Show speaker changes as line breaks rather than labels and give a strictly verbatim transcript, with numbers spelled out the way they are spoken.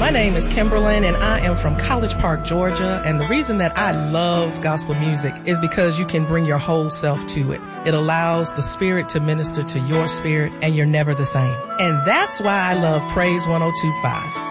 My name is Kimberlyn, and I am from College Park, Georgia. And the reason that I love gospel music is because you can bring your whole self to it. It allows the Spirit to minister to your spirit, and you're never the same. And that's why I love Praise one oh two point five.